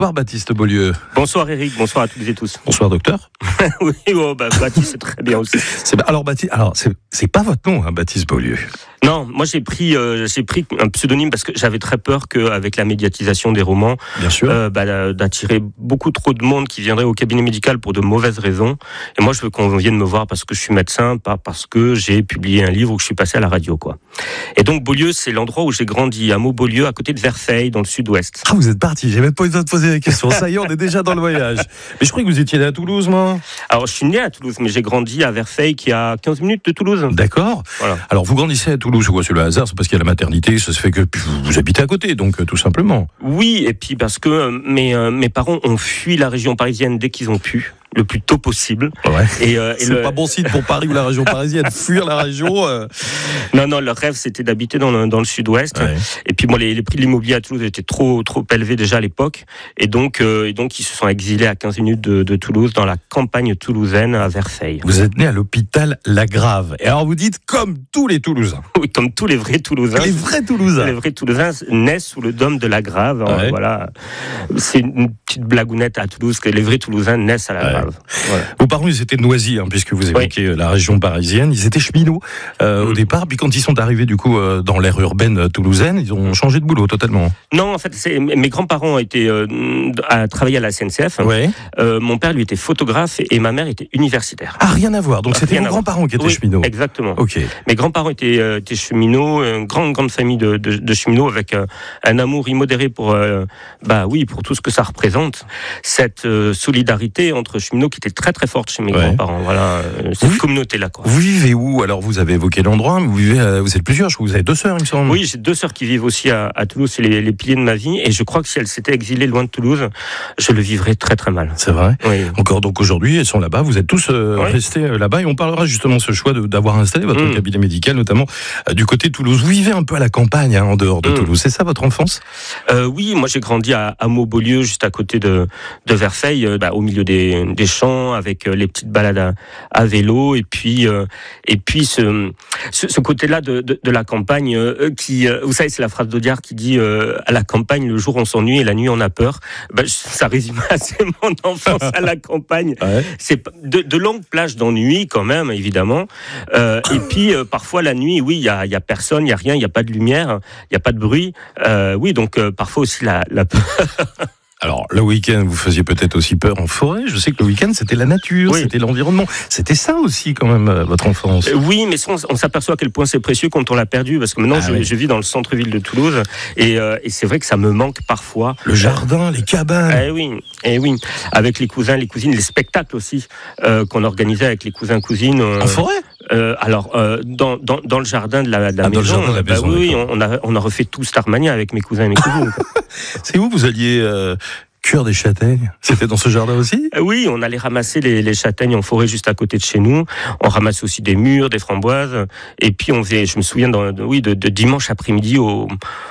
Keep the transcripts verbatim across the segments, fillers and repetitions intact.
Bonsoir Baptiste Beaulieu. Bonsoir Eric, bonsoir à toutes et tous. Bonsoir docteur. Oui, oh, bah, Baptiste c'est très bien aussi. C'est, alors Baptiste, alors c'est, c'est pas votre nom, hein, Baptiste Beaulieu. Non, moi j'ai pris euh, j'ai pris un pseudonyme parce que j'avais très peur qu'avec la médiatisation des romans, bien sûr, euh, bah, d'attirer beaucoup trop de monde qui viendrait au cabinet médical pour de mauvaises raisons. Et moi je veux qu'on vienne me voir parce que je suis médecin, pas parce que j'ai publié un livre ou que je suis passé à la radio, quoi. Et donc Beaulieu, c'est l'endroit où j'ai grandi, à Meaux-Beaulieu, à côté de Versailles, dans le sud-ouest. Ah, vous êtes parti, j'ai même pas eu besoin de poser la question. Ça y est, on est déjà dans le voyage. Mais je croyais que vous étiez né à Toulouse, moi. Alors je suis né à Toulouse, mais j'ai grandi à Versailles, qui est à quinze minutes de Toulouse. D'accord. Voilà. Alors vous grandissez à Toulouse, ou quoi, c'est le hasard, c'est parce qu'il y a la maternité, ça se fait que vous, vous habitez à côté, donc tout simplement. Oui, et puis parce que euh, mes, euh, mes parents ont fui la région parisienne dès qu'ils ont pu, le plus tôt possible. Ouais. Et, euh, et c'est le... pas bon site pour Paris ou la région parisienne, fuir la région. Euh... Non, non, leur rêve c'était d'habiter dans le, dans le sud-ouest. Ouais. Et puis moi, les, les prix de l'immobilier à Toulouse étaient trop, trop élevés déjà à l'époque. Et donc, euh, et donc ils se sont exilés à quinze minutes de, de Toulouse, dans la campagne toulousaine, à Versailles. Vous êtes né à l'hôpital Lagrave. Et alors vous dites comme tous les Toulousains. Oui, comme tous les vrais Toulousains. Les vrais Toulousains. Les vrais Toulousains naissent sous le dôme de Lagrave. Ouais. Voilà. C'est une petite blagounette à Toulouse que les vrais Toulousains naissent à Lagrave. Ouais. Voilà. Vos parents, ils étaient de Noisy, hein, puisque vous évoquez oui. la région parisienne. Ils étaient cheminots euh, mmh. au départ. Puis quand ils sont arrivés du coup euh, dans l'aire urbaine toulousaine, ils ont changé de boulot totalement. Non, en fait, c'est, mes grands-parents étaient euh, à travailler à la S N C F. Ouais. Euh, mon père, lui, était photographe et, et ma mère était universitaire. Ah, rien à voir. Donc ah, c'était vos grands-parents qui étaient oui, cheminots. Exactement. Ok. Mes grands-parents étaient, euh, étaient cheminots, une grande grande famille de, de, de cheminots avec euh, un amour immodéré pour, euh, bah oui, pour tout ce que ça représente. Cette euh, solidarité entre cheminots qui était très très forte chez mes ouais. grands-parents. Voilà, euh, cette communauté-là, quoi. Vous vivez où? Alors vous avez évoqué l'endroit, mais vous vivez, euh, vous êtes plusieurs. Je crois que vous avez deux sœurs, il me semble. Oui, j'ai deux sœurs qui vivent aussi à, à Toulouse. C'est les, les piliers de ma vie. Et je crois que si elles s'étaient exilées loin de Toulouse, je le vivrais très très mal. C'est vrai. Oui. Encore donc aujourd'hui, elles sont là-bas. Vous êtes tous euh, oui. restés là-bas et on parlera justement de ce choix de, d'avoir installé votre mmh. cabinet médical, notamment euh, du côté de Toulouse. Vous vivez un peu à la campagne, hein, en dehors de mmh. Toulouse. C'est ça votre enfance? euh, Oui, moi j'ai grandi à, à Meaux-Beaulieu, juste à côté de, de Versailles, euh, bah, au milieu des, des champs, avec euh, les petites balades à, à vélo, et puis euh, et puis ce, ce, ce côté-là de, de, de la campagne euh, qui, euh, vous savez, c'est la phrase d'Audiard qui dit euh, à la campagne, le jour on s'ennuie et la nuit on a peur. Bah, ça résume assez mon enfance à la campagne. Ouais. C'est de, de longues plages d'ennui quand même, évidemment. Euh, et puis euh, parfois la nuit, oui, il y a, y a personne, il y a rien, il y a pas de lumière, il y a pas de bruit. Euh, oui, donc euh, parfois aussi la, la peur. Alors, le week-end, vous faisiez peut-être aussi peur en forêt. Je sais que le week-end, c'était la nature, oui. c'était l'environnement. C'était ça aussi, quand même, votre enfance. Euh, oui, mais on, on s'aperçoit à quel point c'est précieux quand on l'a perdu. Parce que maintenant, ah, je, oui. je vis dans le centre-ville de Toulouse. Et, euh, et c'est vrai que ça me manque parfois. Le jardin, les cabanes. Eh oui, eh oui. Avec les cousins, les cousines, les spectacles aussi euh, qu'on organisait avec les cousins, cousines. Euh, en forêt Euh, alors, euh, dans, dans, dans le jardin de la, de la ah, maison, dans le jardin de la bah, maison, oui, on a, on a refait tout Starmania avec mes cousins et mes cousines. C'est où vous alliez euh, cueillir des châtaignes? C'était dans ce jardin aussi? euh, Oui, on allait ramasser les, les châtaignes en forêt juste à côté de chez nous. On ramassait aussi des mûres, des framboises. Et puis, on faisait, je me souviens, dans, de, oui, de, de dimanche après-midi au...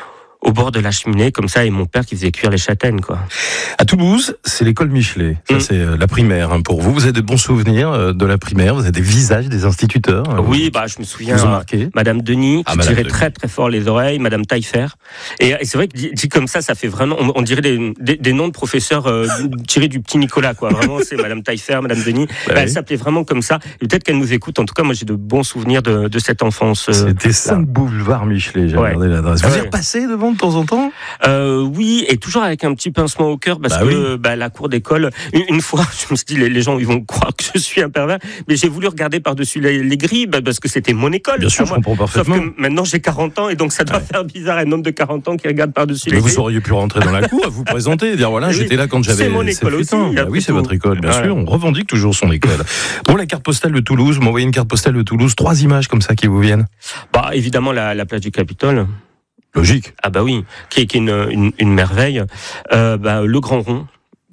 au bord de la cheminée, comme ça, et mon père qui faisait cuire les châtaignes, quoi. À Toulouse, c'est l'école Michelet. Ça, mmh. c'est euh, la primaire, hein, pour vous. Vous avez de bons souvenirs euh, de la primaire. Vous avez des visages des instituteurs. Hein, oui, vous, bah, je me souviens. Euh, Madame Denis, qui ah, tirait Denis. très, très fort les oreilles. Madame Taillefer. Et, et c'est vrai que dit, dit comme ça, ça fait vraiment, on, on dirait des, des, des noms de professeurs euh, tirés du petit Nicolas, quoi. Vraiment, c'est Madame Taillefer, Madame Denis. Bah, bah, elle oui. s'appelait vraiment comme ça. Et peut-être qu'elle nous écoute. En tout cas, moi, j'ai de bons souvenirs de, de cette enfance. Euh, C'était cinq boulevard Michelet, j'ai ouais. regardé l'adresse. Vous ouais. y repassez devant de temps en temps? Euh, oui, et toujours avec un petit pincement au cœur parce bah que oui. bah, la cour d'école, une, une fois, je me suis dit, les, les gens ils vont croire que je suis un pervers, mais j'ai voulu regarder par-dessus les, les grilles bah, parce que c'était mon école. Bien sûr, je comprends parfaitement. Sauf que maintenant j'ai quarante ans et donc ça doit ouais. faire bizarre un homme de quarante ans qui regarde par-dessus mais les vous grilles. Vous auriez pu rentrer dans la cour, vous présenter, dire voilà, j'étais là quand j'avais. C'est mon école aussi. Bah oui, c'est tout. votre école, bien ouais. sûr. On revendique toujours son école. Bon, la carte postale de Toulouse, vous m'envoyez une carte postale de Toulouse, trois images comme ça qui vous viennent. Bah évidemment la, la place du Capitole. Logique. Ah bah oui, qui est, qui est une, une, une merveille. Euh, bah, le Grand Rond,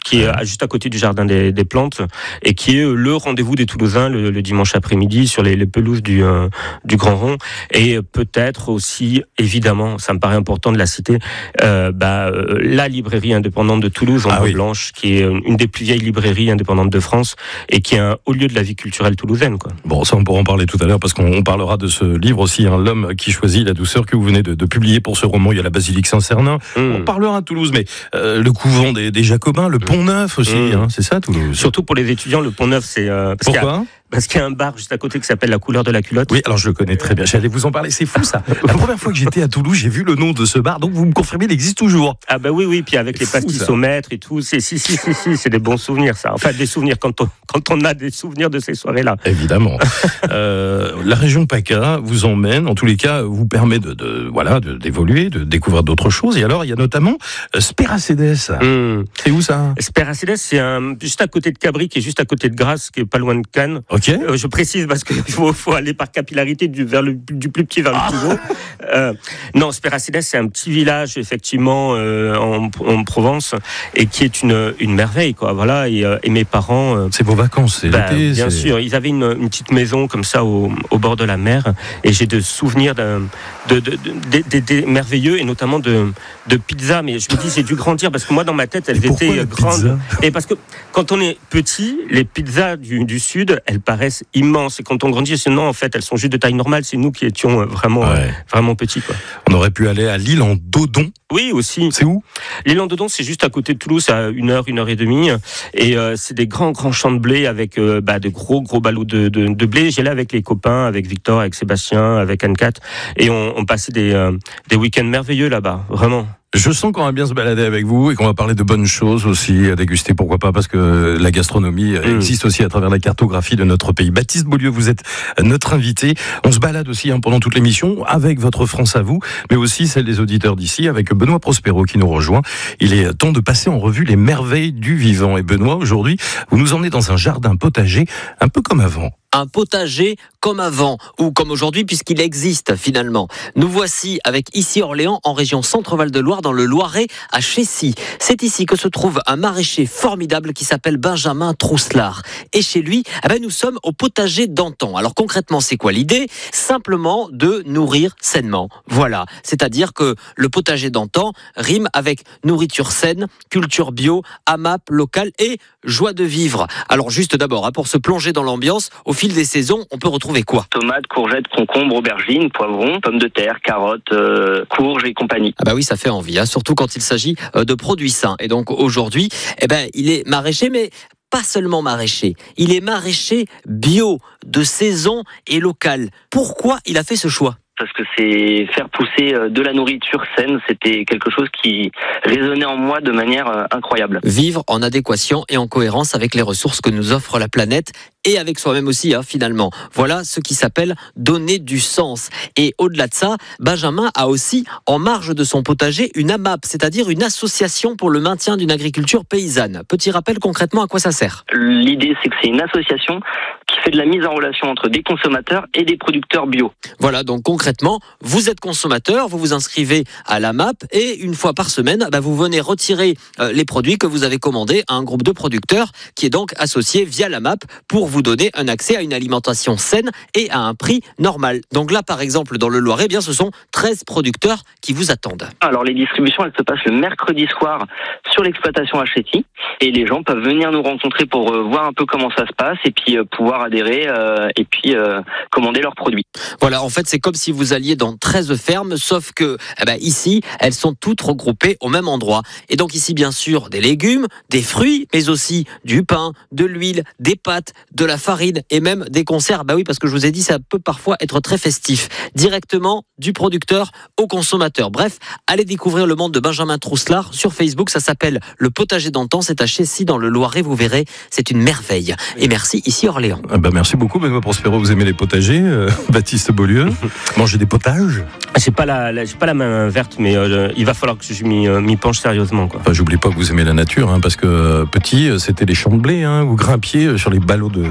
qui est juste à côté du jardin des, des plantes et qui est le rendez-vous des Toulousains le, le dimanche après-midi sur les, les pelouses du, euh, du Grand Rond. Et peut-être aussi, évidemment, ça me paraît important de la citer, euh, bah, euh, la librairie indépendante de Toulouse, en ah, oui. blanche, qui est une des plus vieilles librairies indépendantes de France et qui est un haut lieu de la vie culturelle toulousaine, quoi. Bon, ça on pourra en parler tout à l'heure parce qu'on parlera de ce livre aussi, hein, L'homme qui choisit la douceur, que vous venez de, de publier pour ce roman. Il y a la basilique Saint-Cernin. Mmh. On parlera de Toulouse, mais euh, le couvent des, des Jacobins, le Pont-Neuf aussi, mmh. hein, c'est ça Toulouse. Surtout pour les étudiants, le Pont-Neuf, c'est euh, parce pourquoi Parce qu'il y a un bar juste à côté qui s'appelle La Couleur de la Culotte. Oui, alors je le connais très bien. J'allais vous en parler. C'est fou ça. La première fois que j'étais à Toulouse, j'ai vu le nom de ce bar. Donc vous me confirmez, il existe toujours. Ah bah oui, oui. Puis avec les pastissomètres et tout, c'est si, si, si, si, c'est des bons souvenirs ça. Enfin des souvenirs quand on quand on a des souvenirs de ces soirées-là. Évidemment. euh, la région PACA vous emmène, en tous les cas, vous permet de, de voilà, de, d'évoluer, de découvrir d'autres choses. Et alors il y a notamment euh, Speracedes. Mmh. C'est où ça? Speracedes, c'est un, juste à côté de Cabri, qui est juste à côté de Grasse, qui est pas loin de Cannes. Ok. Euh, je précise parce qu'il faut, faut aller par capillarité du, vers le, du plus petit vers le plus gros. Euh, non, Speracedes, c'est un petit village effectivement euh, en, en Provence et qui est une, une merveille, quoi. Voilà. Et, euh, et mes parents. Euh, c'est vos vacances, c'est bah, l'été. Bien c'est... sûr, ils avaient une, une petite maison comme ça au, au bord de la mer et j'ai de souvenirs d'un, de, de, de, de, de, de merveilleux et notamment de, de pizza. Mais je me dis, j'ai dû grandir parce que moi dans ma tête, elles étaient grandes. Et parce que quand on est petit, les pizzas du, du sud, elles paraissent immenses. Et quand on grandit, sinon en fait, elles sont juste de taille normale. C'est nous qui étions vraiment, ouais. euh, vraiment petits, quoi. On aurait pu aller à l'île en Dodon. Oui, aussi. C'est où? L'île en Dodon, c'est juste à côté de Toulouse, à une heure, une heure et demie. Et euh, c'est des grands, grands champs de blé avec euh, bah, de gros, gros ballots de, de, de blé. J'y allais avec les copains, avec Victor, avec Sébastien, avec Anne-Cat. Et on, on passait des, euh, des week-ends merveilleux là-bas, vraiment. Je sens qu'on va bien se balader avec vous et qu'on va parler de bonnes choses aussi, à déguster, pourquoi pas, parce que la gastronomie mmh. existe aussi à travers la cartographie de notre pays. Baptiste Beaulieu, vous êtes notre invité. On se balade aussi hein, pendant toute l'émission avec votre France à vous, mais aussi celle des auditeurs d'ici, avec Benoît Prospero qui nous rejoint. Il est temps de passer en revue les merveilles du vivant. Et Benoît, aujourd'hui, vous nous emmenez dans un jardin potager, un peu comme avant. Un potager comme avant, ou comme aujourd'hui, puisqu'il existe finalement. Nous voici avec ici Orléans, en région Centre-Val de Loire, dans le Loiret, à Chessy. C'est ici que se trouve un maraîcher formidable qui s'appelle Benjamin Trousselard. Et chez lui, eh ben, nous sommes au potager d'antan. Alors concrètement, c'est quoi l'idée? Simplement de nourrir sainement. Voilà, c'est-à-dire que le potager d'antan rime avec nourriture saine, culture bio, A M A P locale et joie de vivre. Alors juste d'abord, hein, pour se plonger dans l'ambiance, au fil des saisons, on peut retrouver quoi? Tomates, courgettes, concombres, aubergines, poivrons, pommes de terre, carottes, euh, courges et compagnie. Ah bah oui, ça fait envie, hein, surtout quand il s'agit euh, de produits sains. Et donc aujourd'hui, eh ben, il est maraîcher, mais pas seulement maraîcher. Il est maraîcher bio, de saison et local. Pourquoi il a fait ce choix? Parce que c'est faire pousser de la nourriture saine, c'était quelque chose qui résonnait en moi de manière incroyable. Vivre en adéquation et en cohérence avec les ressources que nous offre la planète et avec soi-même aussi, hein, finalement. Voilà ce qui s'appelle donner du sens. Et au-delà de ça, Benjamin a aussi, en marge de son potager, une A M A P, c'est-à-dire une association pour le maintien d'une agriculture paysanne. Petit rappel concrètement à quoi ça sert? L'idée, c'est que c'est une association qui fait de la mise en relation entre des consommateurs et des producteurs bio. Voilà, donc concrètement, vous êtes consommateur, vous vous inscrivez à l'A M A P et une fois par semaine, bah, vous venez retirer euh, les produits que vous avez commandés à un groupe de producteurs qui est donc associé via l'A M A P pour vous donner un accès à une alimentation saine et à un prix normal. Donc là, par exemple, dans le Loiret, eh bien, ce sont treize producteurs qui vous attendent. Alors les distributions, elles se passent le mercredi soir sur l'exploitation à Chessy et les gens peuvent venir nous rencontrer pour euh, voir un peu comment ça se passe et puis euh, pouvoir adhérer euh, et puis euh, commander leurs produits. Voilà, en fait, c'est comme si vous alliez dans treize fermes, sauf que eh ben, ici, elles sont toutes regroupées au même endroit. Et donc ici, bien sûr, des légumes, des fruits, mais aussi du pain, de l'huile, des pâtes, de la farine et même des conserves. Bah oui, parce que je vous ai dit, ça peut parfois être très festif. Directement du producteur au consommateur. Bref, allez découvrir le monde de Benjamin Trousselard sur Facebook. Ça s'appelle Le Potager d'antan. C'est à Chessy dans le Loiret. Vous verrez, c'est une merveille. Et merci ici Orléans. Ah bah merci beaucoup Benoît Prospero. Vous aimez les potagers, euh, Baptiste Beaulieu? Manger des potages? J'ai pas la, la j'ai pas la main verte, mais euh, il va falloir que je m'y, euh, m'y penche sérieusement, quoi. Enfin, j'oublie pas que vous aimez la nature, hein, parce que euh, petit, c'était les champs de blé. Hein, vous grimpiez sur les ballots de, de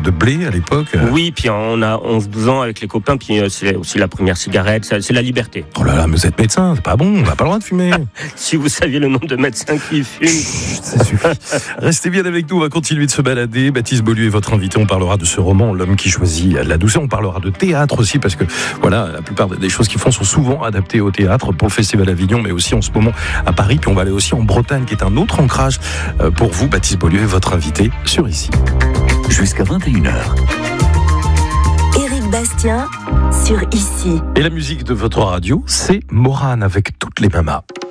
de blé à l'époque. Oui, puis on a onze douze ans avec les copains, puis c'est aussi la première cigarette, c'est la liberté. Oh là là, mais vous êtes médecin, c'est pas bon, on n'a pas le droit de fumer. Si vous saviez le nombre de médecins qui fument. Chut, ça suffit. Restez bien avec nous, on va continuer de se balader. Baptiste Beaulieu est votre invité, on parlera de ce roman, L'homme qui choisit la douceur. On parlera de théâtre aussi, parce que voilà, la plupart des choses qu'ils font sont souvent adaptées au théâtre pour le Festival Avignon, mais aussi en ce moment à Paris. Puis on va aller aussi en Bretagne, qui est un autre ancrage pour vous. Baptiste Beaulieu est votre invité sur Ici. Jusqu'à vingt et une heures. Éric Bastien sur Ici. Et la musique de votre radio, c'est Morane avec toutes les mamas.